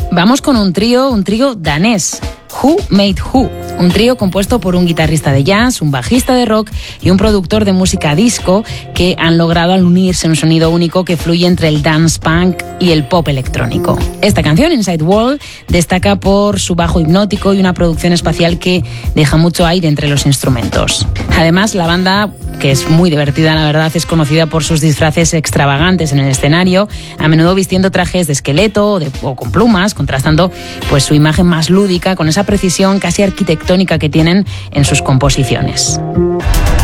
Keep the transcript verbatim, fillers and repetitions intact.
Vamos con un trío, un trío danés. Who Made Who, un trío compuesto por un guitarrista de jazz, un bajista de rock y un productor de música disco que han logrado al unirse un sonido único que fluye entre el dance punk y el pop electrónico. Esta canción, Inside World, destaca por su bajo hipnótico y una producción espacial que deja mucho aire entre los instrumentos. Además, la banda, que es muy divertida, la verdad, es conocida por sus disfraces extravagantes en el escenario, a menudo vistiendo trajes de esqueleto o, de, o con plumas, contrastando pues su imagen más lúdica con esa precisión casi arquitectónica que tienen en sus composiciones.